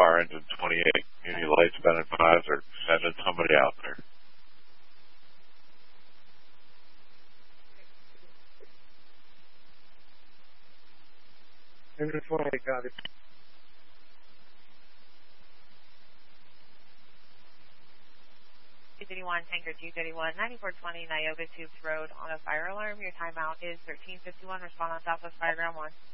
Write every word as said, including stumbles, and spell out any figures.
far into twenty-eight. Community Lights been advised or sending somebody out there. Engine twenty-eight, copy. two thirty-one, Tanker two thirty-one, ninety-four twenty, Nyoga Tubes Road on a fire alarm. Your timeout is thirteen fifty-one. Respond on Southwest Fireground one.